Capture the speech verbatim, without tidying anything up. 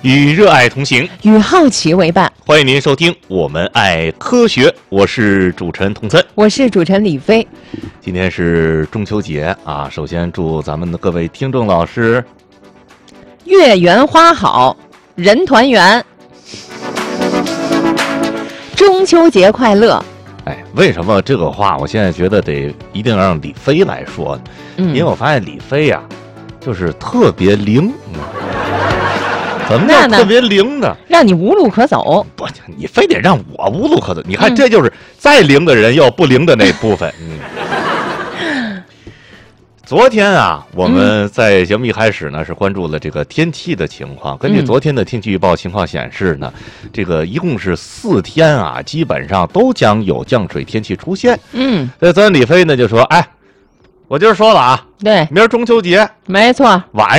与热爱同行， 与好奇为伴。 欢迎您收听《我们爱科学》，我是主持人童森， 我是主持人李飞。 今天是中秋节啊，首先祝咱们的各位听众老师月圆花好，人团圆，中秋节快乐。 哎，为什么这个话我现在觉得得一定让李飞来说呢？嗯，因为我发现李飞呀、啊，就是特别灵。怎么叫特别灵呢？ 让你无路可走。 不，你非得让我无路可走。你看，这就是再灵的人要不灵的那部分。嗯。昨天啊，我们在节目一开始呢，是关注了这个天气的情况。根据昨天的天气预报情况显示呢，这个一共是四天啊，基本上都将有降水天气出现。嗯。所以昨天李飞呢就说：“哎，我今儿说了啊， 对， 明儿中秋节， 没错， 晚